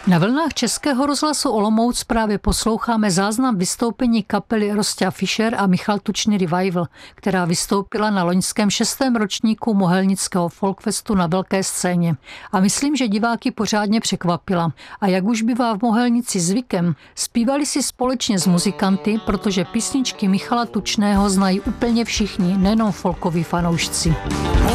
Na vlnách Českého rozhlasu Olomouc právě posloucháme záznam vystoupení kapely Rosťa Fischer a Michal Tučný Revival, která vystoupila na loňském 6. ročníku Mohelnického folkfestu na velké scéně. A myslím, že diváky pořádně překvapila. A jak už bývá v Mohelnici zvykem, zpívali si společně s muzikanty, protože písničky Michala Tučného znají úplně všichni, nejenom folkoví fanoušci.